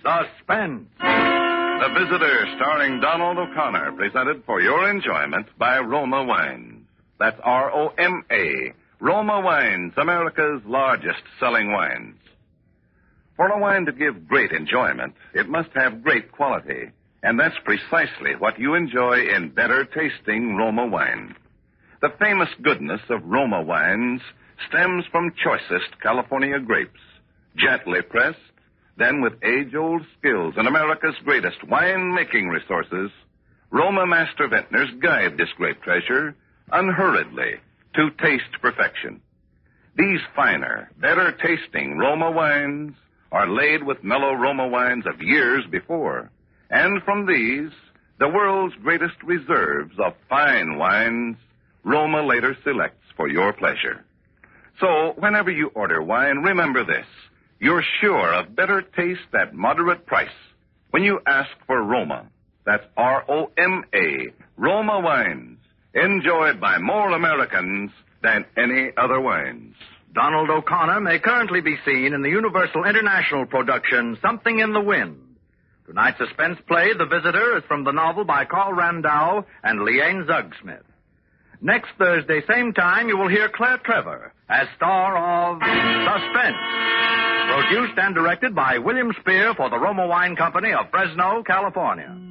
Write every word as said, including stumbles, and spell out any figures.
Suspense. The Visitor, starring Donald O'Connor, presented for your enjoyment by Roma Wines. That's R O M A. Roma Wines, America's largest selling wines. For a wine to give great enjoyment, it must have great quality. And that's precisely what you enjoy in better-tasting Roma wine. The famous goodness of Roma wines stems from choicest California grapes, gently pressed, then with age-old skills and America's greatest wine-making resources, Roma master vintners guide this grape treasure unhurriedly to taste perfection. These finer, better-tasting Roma wines are laid with mellow Roma wines of years before, and from these, the world's greatest reserves of fine wines, Roma later selects for your pleasure. So, whenever you order wine, remember this. You're sure of better taste at moderate price when you ask for Roma. That's R O M A, Roma wines, enjoyed by more Americans than any other wines. Donald O'Connor may currently be seen in the Universal International production Something in the Wind. Tonight's suspense play, The Visitor, is from the novel by Carl Randau and Leanne Zugsmith. Next Thursday, same time, you will hear Claire Trevor as star of Suspense. Produced and directed by William Spear for the Roma Wine Company of Fresno, California.